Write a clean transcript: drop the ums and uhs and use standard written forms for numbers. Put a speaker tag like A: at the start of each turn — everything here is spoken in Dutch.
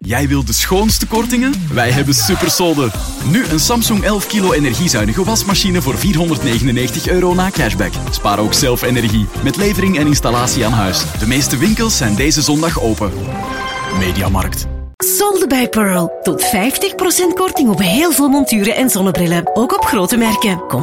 A: Jij wilt de schoonste kortingen? Wij hebben supersolden. Nu een Samsung 11 kilo energiezuinige wasmachine voor €499 na cashback. Spaar ook zelf energie met levering en installatie aan huis. De meeste winkels zijn deze zondag open. Mediamarkt.
B: Solden bij Pearl. Tot 50% korting op heel veel monturen en zonnebrillen. Ook op grote merken.